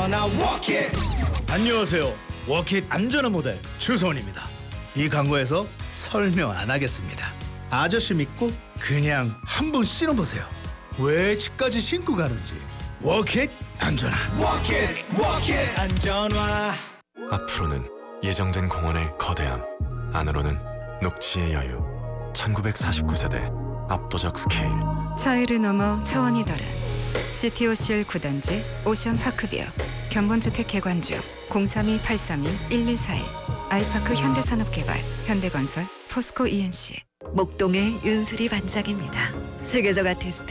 안전한 워킷. 안녕하세요. 워킷 안전한 모델 주소원입니다. 이 광고에서 설명 안 하겠습니다. 아저씨 믿고 그냥 한번 신어보세요. 왜 집까지 신고 가는지. 워킷 안전한. 워킷 안전화. 앞으로는 예정된 공원의 거대함, 안으로는 녹지의 여유. 1949세대 압도적 스케일. 차이를 넘어 차원이 다른 CTOCL 9단지 오션파크뷰 견본주택 개관주 032-832-1141 아이파크 현대산업개발 현대건설 포스코 ENC 목동의 윤수리 반장입니다. 세계적 아티스트